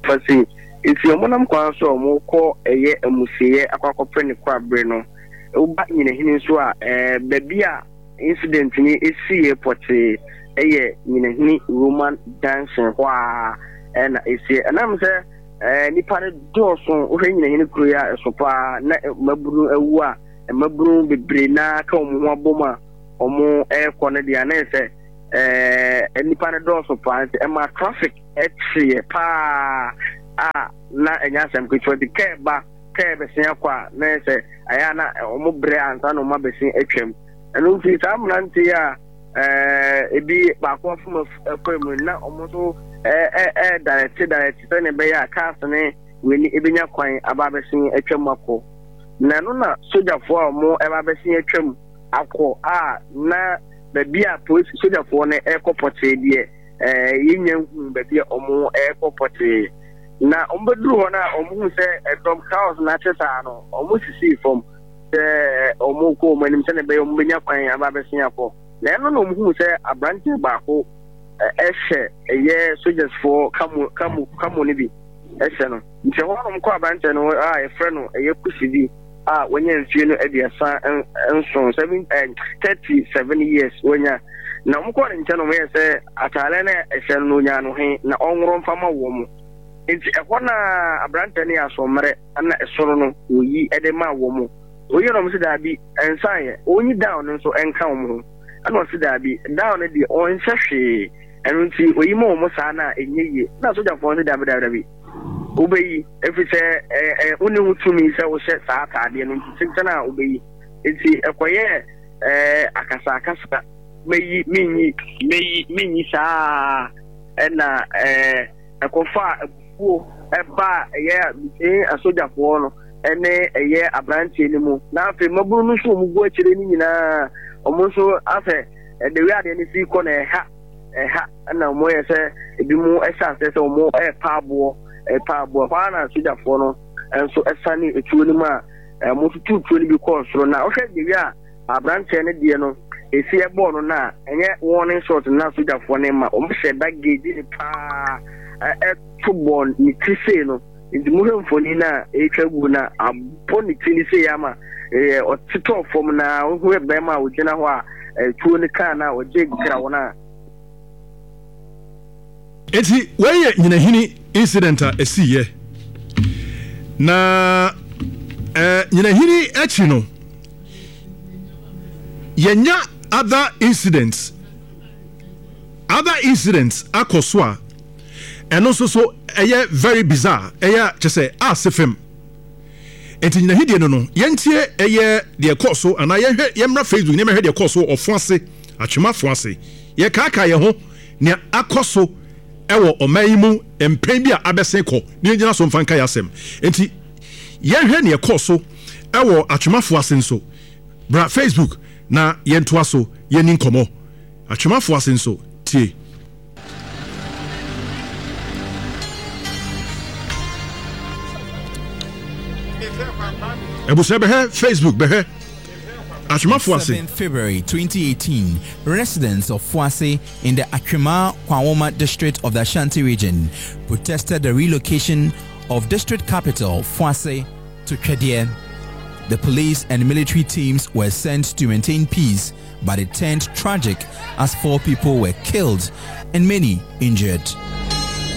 fasi enti omonam kwan so omo ko eye amusiye akwakopre ne kwabre no uba nyinahini so a baby a incident ni esi airport eye nyinahini Roman dancing kwa na esi anam se nipa ne doso ohwe nyinahini kuro ya sopa na maburu awu a maburu bebre na ka omo aboma omo kone dia na se nipa ne doso pa ma traffic etrie pa na enya sem kwetwa di keba besia kwa na se aya na omo bre ansa no ma besin atwam eno fi sa mranti a ebi ba ko fuma akwemu na omo so direct ne be ya cars ne weni ebenya kwan aba besin atwam akọ na no na sojafo a mo eba besin atwam akọ na baby a police sojafo ne ekopote die yinya hu baby omo ekopote na ombeduru na omu se dom house na chesa no omu sisi form omu ko manim se ne be omu benya kwan aba besin akọ na no no omu se abrante ba ko ehye eye soldiers for kamo ne bi ehye no nti ho no ko abrante no efre no eye kusidi wonya mfie no abiasa enso 37 years wonya na omu ko ne nche no me se atale na ehye no nya no he na onworo mfama wo mu nti ekona abrante ne asomre na esoro no oyi edema wo mu oyi no mse da bi ensan onyi down nso enka wo mu ana mse da bi down di onhwehwe enu nti oyi mo mo sa na enyeye na soja fo ne da bi obeyi efise uni hutumi se wo hye sa atade no nti tena obeyi nti ekoye akasa meyi sa na ekofa eba eye asojafo no ene eye abrante ni mu na afi maburu no so mu go akire ni nyina omo so afa de wi ade ni fi ko na eha na mo ye se ebi mu esa se omo paabo kwa na asojafo no enso esani etuo ni mu a mo tutu ni bi ko soro na o hwe de wi a abrante ne de no esi ebo no na enye warning shot na asojafo ne ma omo hye baggage ni pa football ni tise no ndi mo hemfoni na etwagu na aboni tinise yama otito form na ho ebe ma ogina ho a tuo ni kan na oje gira wona eti weye nyinahini incident a esiye na nyinahini echi no yenya other incidents akoso a eno so eye very bizarre eye chese asefem enti nyina hidie no yentie eye de koso ana yemra Facebook ne mehwe de koso ofuase atwema fuase ye kaka ye ho ne akoso ewo omayimu empen bi a abesen ko ne nyina so mfanka yasem enti yehwe ne koso ewo atwema fuase nso bra Facebook na yentoa so yeni nkomo atwema fuase nso tie Facebook behe 7th February 2018, residents of Fuase in the Akrima Kwawoma district of the Ashanti region protested the relocation of district capital Fuase to Twediye. The police and military teams were sent to maintain peace, but it turned tragic as 4 people were killed and many injured.